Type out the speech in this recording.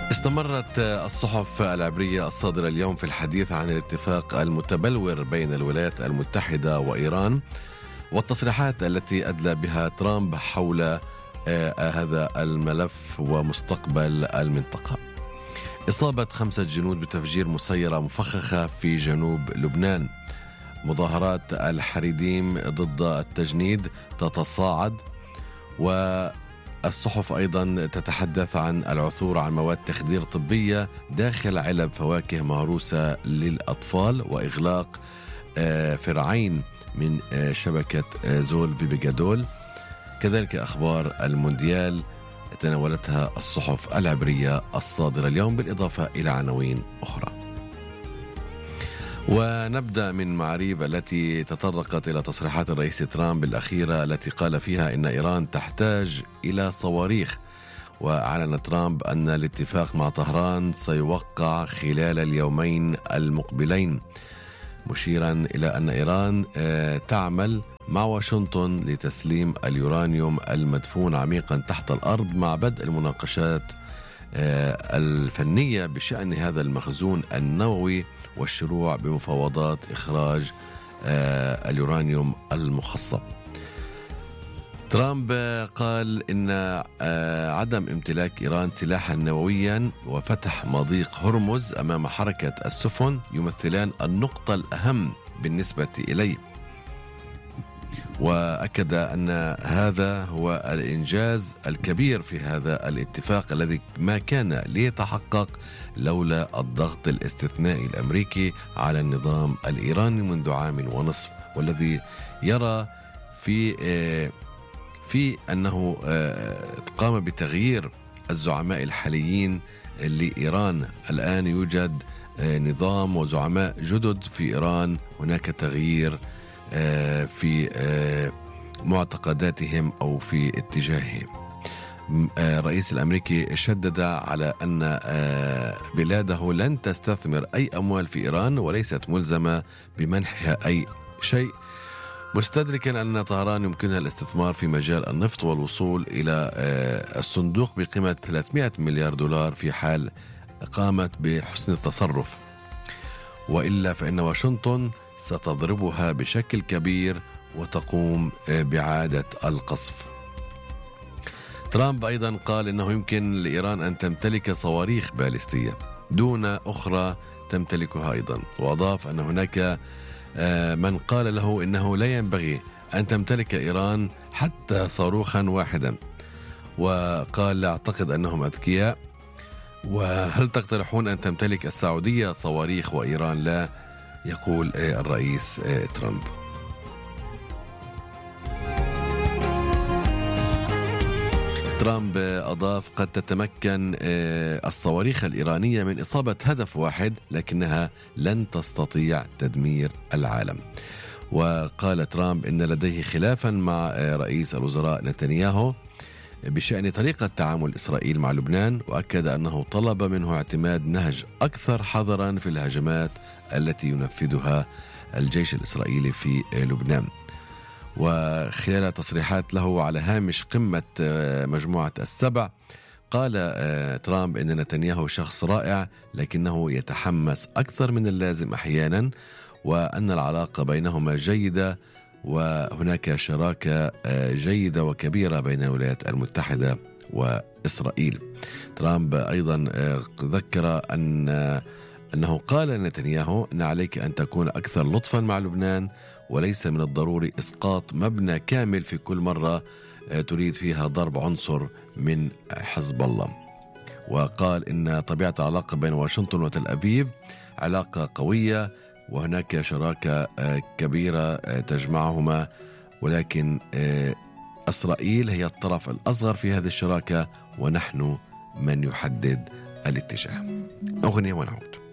استمرت الصحف العبرية الصادرة اليوم في الحديث عن الاتفاق المتبلور بين الولايات المتحدة وإيران والتصريحات التي أدلى بها ترامب حول هذا الملف ومستقبل المنطقة. إصابة 5 جنود بتفجير مسيرة مفخخة في جنوب لبنان. مظاهرات الحريديم ضد التجنيد تتصاعد، والصحف أيضا تتحدث عن العثور على مواد تخدير طبية داخل علب فواكه مهروسة للأطفال، وإغلاق فرعين من شبكة زول في بيجادول. كذلك أخبار المونديال تناولتها الصحف العبرية الصادرة اليوم، بالإضافة إلى عناوين أخرى. ونبدأ من معاريف التي تطرقت إلى تصريحات الرئيس ترامب الأخيرة التي قال فيها إن إيران تحتاج إلى صواريخ. وأعلن ترامب أن الاتفاق مع طهران سيوقع خلال اليومين المقبلين، مشيرا إلى أن إيران تعمل مع واشنطن لتسليم اليورانيوم المدفون عميقا تحت الأرض، مع بدء المناقشات الفنية بشأن هذا المخزون النووي والشروع بمفاوضات إخراج اليورانيوم المخصب. ترامب قال إن عدم امتلاك إيران سلاحا نوويا وفتح مضيق هرمز أمام حركة السفن يمثلان النقطة الأهم بالنسبة إليه، وأكد أن هذا هو الإنجاز الكبير في هذا الاتفاق الذي ما كان ليتحقق لولا الضغط الاستثنائي الأمريكي على النظام الإيراني منذ عام ونصف، والذي يرى في أنه قام بتغيير الزعماء الحاليين لإيران. الآن يوجد نظام وزعماء جدد في إيران، هناك تغيير في معتقداتهم أو في اتجاههم. الرئيس الأمريكي شدد على أن بلاده لن تستثمر أي أموال في إيران وليست ملزمة بمنحها أي شيء، مستدركا أن طهران يمكنها الاستثمار في مجال النفط والوصول إلى الصندوق بقيمة 300 مليار دولار في حال قامت بحسن التصرف، وإلا فإن واشنطن ستضربها بشكل كبير وتقوم بإعادة القصف. ترامب أيضا قال إنه يمكن لإيران أن تمتلك صواريخ باليستية دون أخرى تمتلكها أيضا، وأضاف أن هناك من قال له إنه لا ينبغي أن تمتلك إيران حتى صاروخا واحدا، وقال لا أعتقد أنهم أذكياء، وهل تقترحون أن تمتلك السعودية صواريخ وإيران لا؟ يقول الرئيس ترامب. ترامب أضاف قد تتمكن الصواريخ الإيرانية من إصابة هدف واحد، لكنها لن تستطيع تدمير العالم. وقال ترامب إن لديه خلافا مع رئيس الوزراء نتنياهو بشأن طريقة تعامل إسرائيل مع لبنان، وأكد أنه طلب منه اعتماد نهج أكثر حذرا في الهجمات التي ينفذها الجيش الإسرائيلي في لبنان. وخلال تصريحات له على هامش قمة مجموعة السبع، قال ترامب إن نتنياهو شخص رائع لكنه يتحمس أكثر من اللازم أحيانا، وأن العلاقة بينهما جيدة وهناك شراكة جيدة وكبيرة بين الولايات المتحدة وإسرائيل. ترامب أيضا ذكر أنه قال لنتنياهو أن عليك أن تكون أكثر لطفا مع لبنان، وليس من الضروري إسقاط مبنى كامل في كل مرة تريد فيها ضرب عنصر من حزب الله. وقال إن طبيعة العلاقة بين واشنطن وتل أبيب علاقة قوية، وهناك شراكة كبيرة تجمعهما، ولكن إسرائيل هي الطرف الأصغر في هذه الشراكة، ونحن من يحدد الاتجاه. أغنية ونعود.